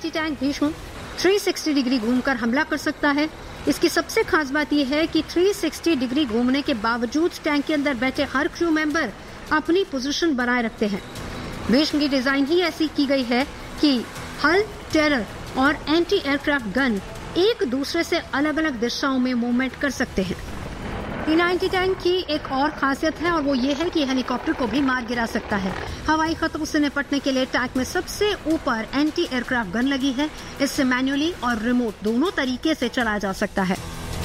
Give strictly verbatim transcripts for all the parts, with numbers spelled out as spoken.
Anti tank Bhishma तीन सौ साठ डिग्री घूमकर हमला कर सकता है। इसकी सबसे खास बात यह है कि तीन सौ साठ डिग्री घूमने के बावजूद टैंक के अंदर बैठे हर क्रू मेंबर अपनी पोजीशन बनाए रखते हैं। भीष्म की डिजाइन ही ऐसी की गई है कि हल, टेरर और एंटी एयरक्राफ्ट गन एक दूसरे से अलग अलग दिशाओं में मूवमेंट कर सकते हैं। टी नाइंटी टैंक की एक और खासियत है और वो ये है कि हेलीकॉप्टर को भी मार गिरा सकता है। हवाई खतरों से निपटने के लिए टैंक में सबसे ऊपर एंटी एयरक्राफ्ट गन लगी है। इससे मैन्युअली और रिमोट दोनों तरीके से चलाया जा सकता है।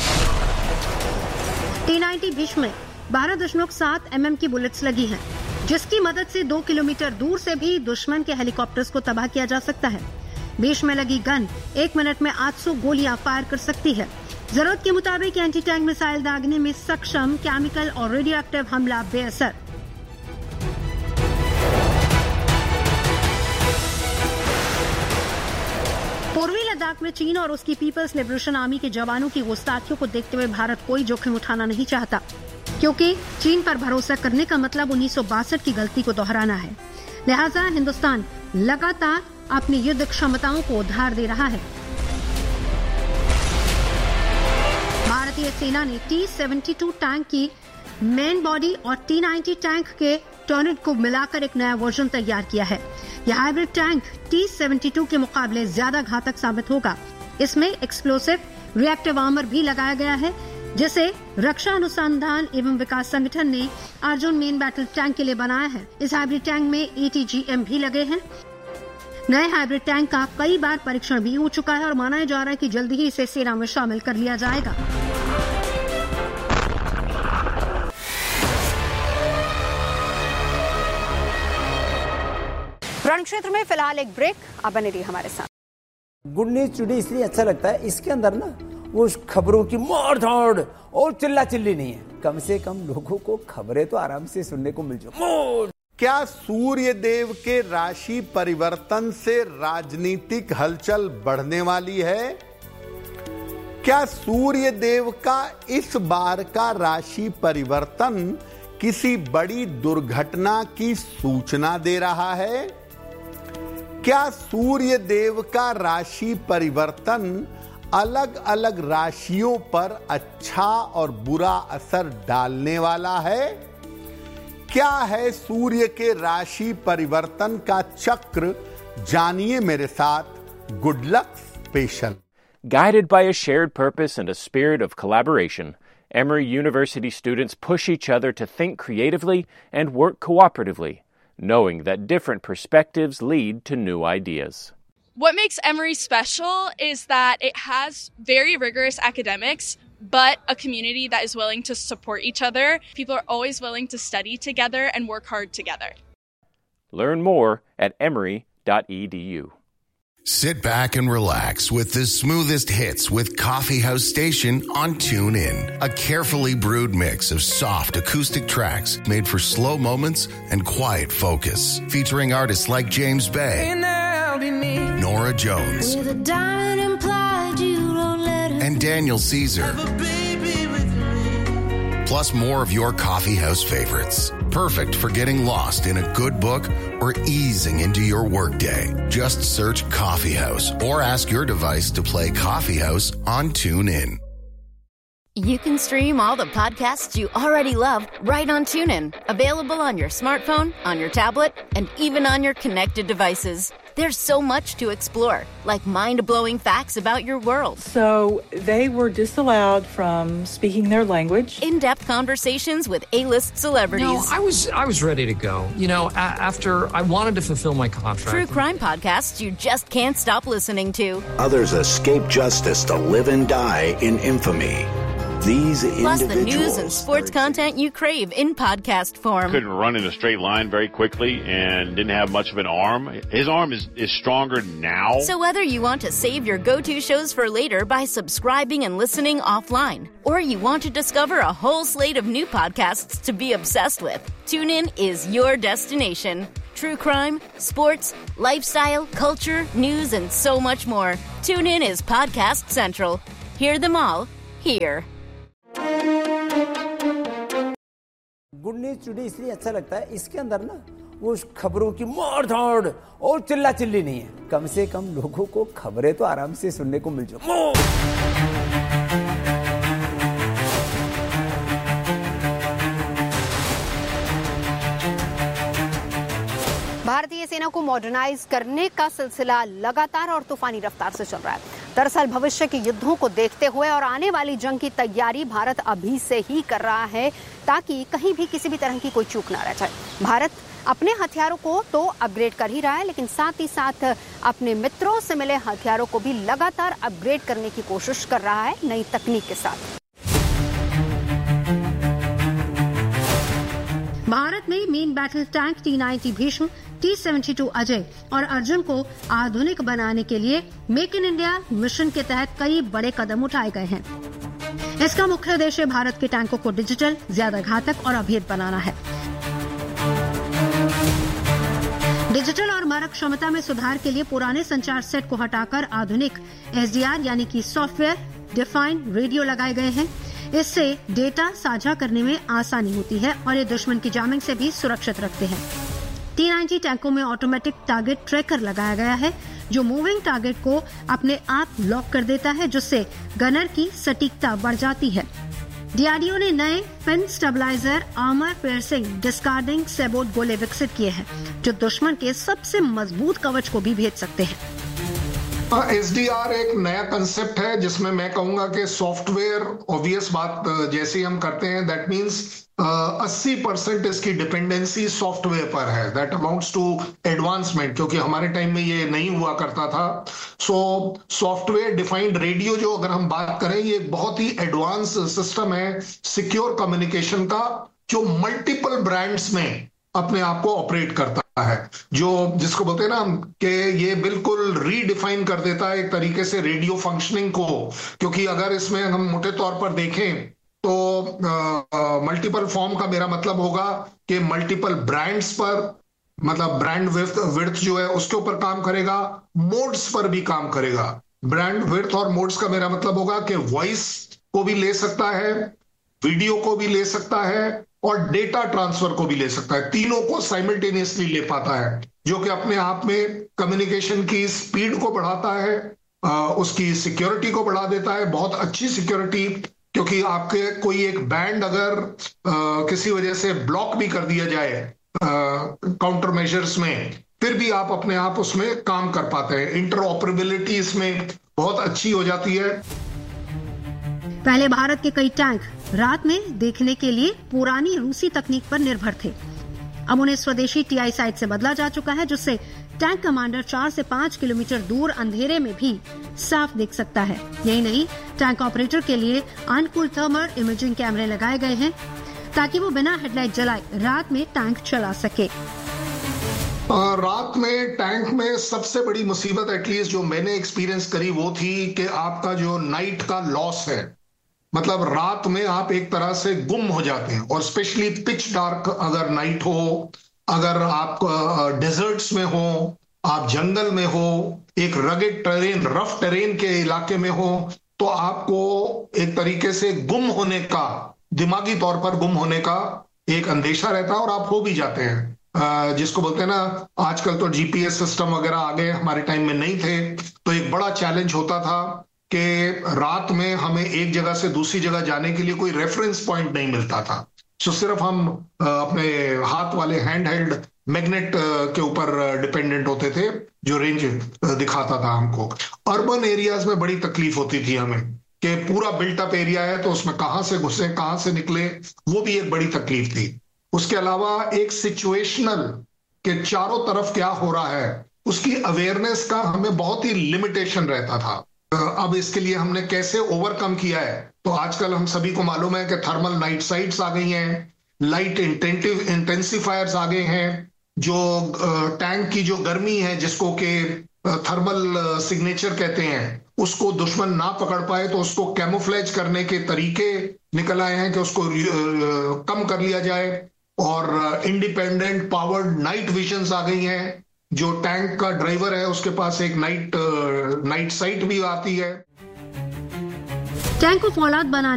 टी नाइंटी भीष्म में बारह दशमलव सात एम एम की बुलेट्स लगी हैं, जिसकी मदद से दो किलोमीटर दूर से भी दुश्मन के हेलीकॉप्टर्स को तबाह किया जा सकता है। भीष्म में लगी गन एक मिनट में आठ सौ गोलियां फायर कर सकती है। जरूरत के मुताबिक एंटी टैंक मिसाइल दागने में सक्षम, केमिकल और रेडियो एक्टिव हमला बेअसर। पूर्वी लद्दाख में चीन और उसकी पीपल्स लिबरेशन आर्मी के जवानों की गुस्ताखियों को देखते हुए भारत कोई जोखिम उठाना नहीं चाहता, क्योंकि चीन पर भरोसा करने का मतलब उन्नीस सौ बासठ की गलती को दोहराना है। लिहाजा हिंदुस्तान लगातार अपनी युद्ध क्षमताओं को उधार दे रहा है। भारतीय सेना ने टी सेवेंटी टू टैंक की मेन बॉडी और टी नाइंटी टैंक के टर्रेट को मिलाकर एक नया वर्जन तैयार किया है। यह hybrid tank T seventy two के मुकाबले ज्यादा घातक साबित होगा। इसमें एक्सप्लोसिव रिएक्टिव आर्मर भी लगाया गया है, जिसे रक्षा अनुसंधान एवं विकास संगठन ने अर्जुन मेन बैटल टैंक के लिए बनाया है। इस हाइब्रिड टैंक में ए टी जी एम भी लगे हैं। नए हाइब्रिड टैंक का कई बार परीक्षण भी हो चुका है और माना जा रहा है कि जल्दी ही इसे सेना में शामिल कर लिया जाएगा। रण क्षेत्र में फिलहाल एक ब्रेक, अब बने रहिए हमारे साथ। गुड न्यूज टुडे इसलिए अच्छा लगता है, इसके अंदर ना वो खबरों की मार धाड़ और चिल्ला चिल्ली नहीं है। कम से कम लोगों को खबरें तो आराम से सुनने को मिल जाए। क्या सूर्य देव के राशि परिवर्तन से राजनीतिक हलचल बढ़ने वाली है? क्या सूर्य देव का इस बार का राशि परिवर्तन किसी बड़ी दुर्घटना की सूचना दे रहा है? क्या सूर्य देव का राशि परिवर्तन अलग अलग राशियों पर अच्छा और बुरा असर डालने वाला है? क्या है सूर्य के राशि परिवर्तन का चक्र? जानिए मेरे साथ good luck special. Guided by a shared purpose and a spirit of collaboration, Emory University students push each other to think creatively and work cooperatively, knowing that different perspectives lead to new ideas. What makes Emory special is that it has very rigorous academics, but a community that is willing to support each other. People are always willing to study together and work hard together. Learn more at emory dot e d u. Sit back and relax with the smoothest hits with Coffee House Station on TuneIn. A carefully brewed mix of soft acoustic tracks made for slow moments and quiet focus. Featuring artists like James Bay, Nora Jones, and Daniel Caesar. Plus more of your coffee house favorites. Perfect for getting lost in a good book or easing into your workday. Just search Coffee House or ask your device to play Coffee House on TuneIn. You can stream all the podcasts you already love right on TuneIn. Available on your smartphone, on your tablet, and even on your connected devices. There's so much to explore, like mind-blowing facts about your world. So they were disallowed from speaking their language. In-depth conversations with A-list celebrities. No, I was I was ready to go. You know, a- after I wanted to fulfill my contract. True crime podcasts you just can't stop listening to. Others escape justice to live and die in infamy. These Plus the individuals, news and sports content you crave in podcast form. Couldn't run in a straight line very quickly and didn't have much of an arm. His arm is, is stronger now. So whether you want to save your go-to shows for later by subscribing and listening offline, or you want to discover a whole slate of new podcasts to be obsessed with, TuneIn is your destination. True crime, sports, lifestyle, culture, news, and so much more. TuneIn is Podcast Central. Hear them all here. Good news today इसलिए अच्छा लगता है, इसके अंदर ना वो खबरों की मार धाड़ और चिल्ला चिल्ली नहीं है। कम से कम लोगों को खबरें तो आराम से सुनने को मिल जाए। भारतीय सेना को मॉडर्नाइज करने का सिलसिला लगातार और तूफानी रफ्तार से चल रहा है। दरअसल भविष्य के युद्धों को देखते हुए और आने वाली जंग की तैयारी भारत अभी से ही कर रहा है, ताकि कहीं भी किसी भी तरह की कोई चूक ना रह जाए। भारत अपने हथियारों को तो अपग्रेड कर ही रहा है, लेकिन साथ ही साथ अपने मित्रों से मिले हथियारों को भी लगातार अपग्रेड करने की कोशिश कर रहा है नई तकनीक के साथ। भारत में main battle tank T ninety Bhishma, T seventy two Ajay और अर्जुन को आधुनिक बनाने के लिए मेक इन इंडिया मिशन के तहत कई बड़े कदम उठाए गए हैं। इसका मुख्य उद्देश्य भारत के टैंकों को डिजिटल, ज्यादा घातक और अभेद्य बनाना है। डिजिटल और मारक क्षमता में सुधार के लिए पुराने संचार सेट को हटाकर आधुनिक एस डी आर यानी कि सॉफ्टवेयर डिफाइंड रेडियो लगाए गए हैं। इससे डेटा साझा करने में आसानी होती है और ये दुश्मन की जामिंग से भी सुरक्षित रखते हैं। टी नाइंटी टैंकों में ऑटोमेटिक टारगेट ट्रैकर लगाया गया है, जो मूविंग टारगेट को अपने आप लॉक कर देता है, जिससे गनर की सटीकता बढ़ जाती है। डी आर डी ओ ने नए pin stabiliser armour piercing discarding सेबोट गोले विकसित किए हैं, जो दुश्मन के सबसे मजबूत कवच को भी भेद सकते हैं। एस डी आर एक नया कंसेप्ट है, जिसमें मैं कहूंगा कि सॉफ्टवेयर, ऑब्वियस बात जैसे हम करते हैं, दैट मींस अस्सी परसेंट इसकी डिपेंडेंसी सॉफ्टवेयर पर है। दैट अमाउंट्स टू एडवांसमेंट, क्योंकि हमारे टाइम में ये नहीं हुआ करता था। सो सॉफ्टवेयर डिफाइंड रेडियो, जो अगर हम बात करें, ये बहुत ही एडवांस सिस्टम है सिक्योर कम्युनिकेशन का, जो मल्टीपल ब्रांड्स में अपने आप को ऑपरेट करता है, जो जिसको बोलते हैं ना कि ये बिल्कुल रीडिफाइन कर देता है एक तरीके से रेडियो फंक्शनिंग को। क्योंकि अगर इसमें हम मोटे तौर पर देखें तो मल्टीपल फॉर्म का मेरा मतलब होगा कि मल्टीपल ब्रांड्स पर, मतलब ब्रांड विड्थ जो है उसके ऊपर काम करेगा, मोड्स पर भी काम करेगा। ब्रांड विड्थ और मोड्स का मेरा मतलब होगा कि वॉइस को भी ले सकता है, वीडियो को भी ले सकता है और डेटा ट्रांसफर को भी ले सकता है। तीनों को साइमल्टेनियसली ले पाता है, जो कि अपने आप में कम्युनिकेशन की स्पीड को बढ़ाता है, उसकी सिक्योरिटी को बढ़ा देता है, बहुत अच्छी सिक्योरिटी। क्योंकि आपके कोई एक बैंड अगर आ, किसी वजह से ब्लॉक भी कर दिया जाए काउंटर मेजर्स में, फिर भी आप अपने आप उसमें काम कर पाते हैं। इंटरऑपरेबिलिटी इसमें बहुत अच्छी हो जाती है। पहले भारत के कई टैंक रात में देखने के लिए पुरानी रूसी तकनीक पर निर्भर थे। अब उन्हें स्वदेशी टी आई साइट से बदला जा चुका है, जिससे टैंक कमांडर चार से पाँच किलोमीटर दूर अंधेरे में भी साफ दिख सकता है। यही नहीं, टैंक ऑपरेटर के लिए अनुकूल थर्मल इमेजिंग कैमरे लगाए गए हैं, ताकि वो बिना हेडलाइट जलाए रात में टैंक चला सके। रात में टैंक में सबसे बड़ी मुसीबत एटलीस्ट जो मैंने एक्सपीरियंस करी वो थी कि आपका जो नाइट का लॉस है, मतलब रात में आप एक तरह से गुम हो जाते हैं। और स्पेशली पिच डार्क अगर नाइट हो, अगर आप डेजर्ट्स में हो, आप जंगल में हो, एक रगेड टेरेन, रफ टेरेन के इलाके में हो, तो आपको एक तरीके से गुम होने का, दिमागी तौर पर गुम होने का एक अंदेशा रहता है और आप हो भी जाते हैं। जिसको बोलते हैं ना, आजकल तो जी पी एस सिस्टम वगैरह आ गए, हमारे टाइम में नहीं थे। तो एक बड़ा चैलेंज होता था कि रात में हमें एक जगह से दूसरी जगह जाने के लिए कोई रेफरेंस पॉइंट नहीं मिलता था। तो सिर्फ हम अपने हाथ वाले हैंड हेल्ड मैग्नेट के ऊपर डिपेंडेंट होते थे, जो रेंज दिखाता था हमको। अर्बन एरियाज में बड़ी तकलीफ होती थी हमें कि पूरा बिल्टअप एरिया है, तो उसमें कहां से घुसे, कहां से निकले, वो भी एक बड़ी तकलीफ थी। उसके अलावा एक सिचुएशनल के चारों तरफ क्या हो रहा है, उसकी अवेयरनेस का हमें बहुत ही लिमिटेशन रहता था। अब इसके लिए हमने कैसे ओवरकम किया है, तो आजकल हम सभी को मालूम है कि थर्मल नाइट साइट्स आ गई हैं, लाइट इंटेंटिव इंटेंसिफायर्स आ गए हैं, जो टैंक की जो गर्मी है, जिसको के थर्मल सिग्नेचर कहते हैं, उसको दुश्मन ना पकड़ पाए तो उसको कैमोफ्लेज करने के तरीके निकल आए हैं कि उसको कम कर लिया जाए। और इंडिपेंडेंट पावर्ड नाइट विजन्स आ गई हैं, जो टैंक का ड्राइवर है उसके पास एक नाइट नाइट साइट भी आती है। टैंक को फौलाद बनाने